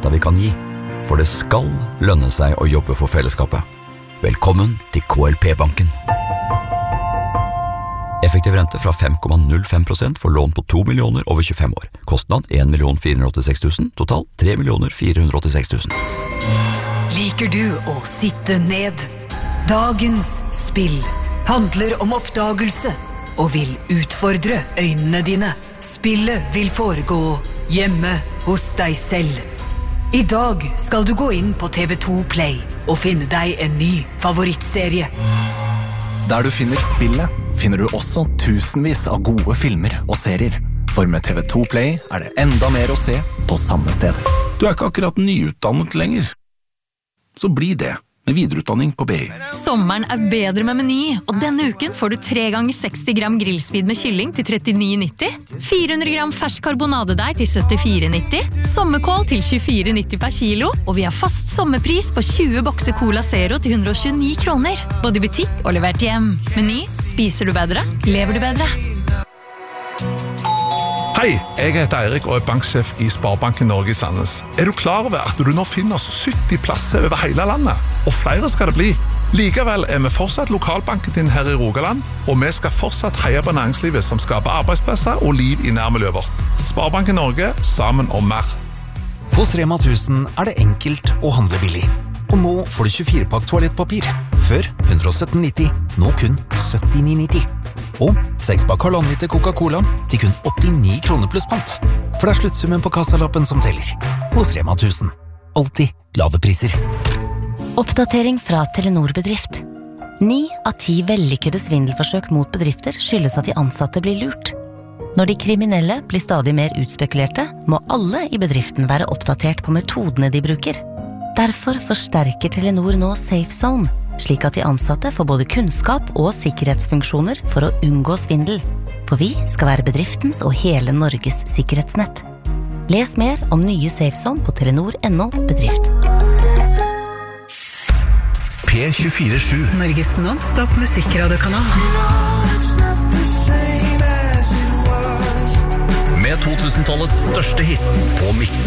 renta vi kan gi, for det skal lønne seg å jobbe for fellesskapet. Velkommen til KLP-banken. Effektiv rente fra 5,05% for lån på 2 millioner over 25 år. Kostnad 1 486 000, total 3 486 000. Liker du å sitte ned? Dagens spill handler om oppdagelse og vil utfordre øynene dine. Spillet vil foregå hjemme hos deg selv. I dag skal du gå inn på TV2 Play og finne deg en ny favorittserie. Der du finner spillet, finner du også tusenvis av gode filmer og serier. For med TV2 Play det enda mer å se på samme sted. Du ikke akkurat nyutdannet lenger. Så bli det med videreutdanning på BI. Sommeren bedre med Meny, og denne uken får du 3 ganger 60 gram grillspid med kylling til 39,90, 400 gram fersk karbonadedeig til 74,90, sommerkål til 24,90 per kilo, og vi har fast sommerpris på 20 bokser Cola Zero til 129 kroner, både i butikk og levert hjem. Meny, spiser du bedre, lever du bedre. Hei, jeg heter Eirik og banksjef i Sparebanken Norge i Sandnes. Du klar over at du nå finner oss 70 plasser over hele landet? Og flere skal det bli. Likevel vi fortsatt lokalbanken din her i Rogaland, og vi skal fortsatt heie på næringslivet som skaper arbeidsplasser og liv i nærmiljøet vårt. Sparebanken Norge, sammen om mer. Hos Rema 1000 det enkelt å handle billig. Og nå får du 24-pakk toalettpapir. Før 117,90, nå kun 79,90. Og 6-pakk halvannenliter Coca-Cola til kun 89 kroner pluss pant. For det sluttsummen på kassalappen som teller. Hos Rema 1000. Alltid lave priser. Oppdatering fra Telenor Bedrift. 9 av 10 vellykkede svindelforsøk mot bedrifter skyldes at de ansatte blir lurt. Når de kriminelle blir stadig mer utspekulerte, må alle i bedriften være oppdatert på metodene de bruker. Derfor forsterker Telenor nå Safe Zone, slik at de ansatte får både kunnskap og sikkerhetsfunksjoner for å unngå svindel. For vi skal være bedriftens og hele Norges sikkerhetsnett. Les mer om nye Safe Zone på telenor.no bedrift. P24/7 Norges non-stop musikkradiokanal. med 2000-tallets største hits på Mix.